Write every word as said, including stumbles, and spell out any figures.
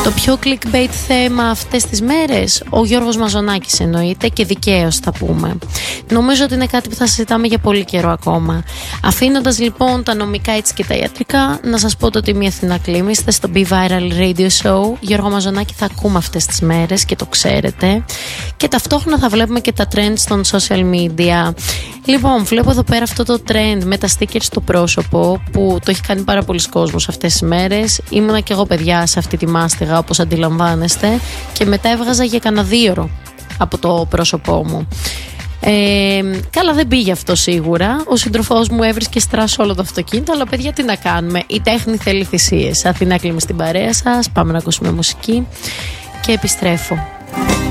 Το πιο clickbait θέμα αυτές τις μέρες, ο Γιώργος Μαζονάκης εννοείται, και δικαίως θα πούμε. Νομίζω ότι είναι κάτι που θα συζητάμε για πολύ καιρό ακόμα. Αφήνοντας λοιπόν τα νομικά έτσι και τα ιατρικά, να σας πω το ότι μία Αθηνά Κλίμη, είστε στο Be Viral Radio Show. Γιώργο Μαζονάκη θα ακούμε αυτές τις μέρες και το ξέρετε. Και ταυτόχρονα θα βλέπουμε και τα trends των social media. Λοιπόν, βλέπω εδώ πέρα αυτό το trend με τα stickers στο πρόσωπο που το έχει κάνει πάρα πολλοί κόσμος αυτές τις μέρες. Ήμουνα και εγώ παιδιά σε αυτή τη μάστιγα, όπως αντιλαμβάνεστε, και μετά έβγαζα για κανένα δίωρο από το πρόσωπό μου. Ε, καλά, δεν πήγε αυτό σίγουρα. Ο σύντροφός μου έβρισκε στρας όλο το αυτοκίνητο, αλλά παιδιά, τι να κάνουμε. Η τέχνη θέλει θυσίες. Αθηνά Κλίμη στην παρέα σας. Πάμε να ακούσουμε μουσική και επιστρέφω.